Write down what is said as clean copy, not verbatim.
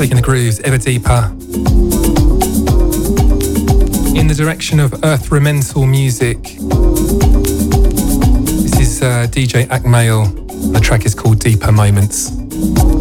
taking the grooves ever deeper in the direction of earth-remental music. This is DJ Akmail. The track is called Deeper Moments.